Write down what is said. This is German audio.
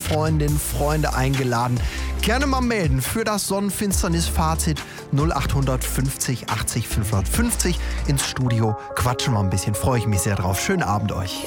Freundinnen, Freunde eingeladen. Gerne mal melden für das Sonnenfinsternis-Fazit 0850 80 550 ins Studio. Quatschen mal ein bisschen, freue ich mich sehr drauf. Schönen Abend euch.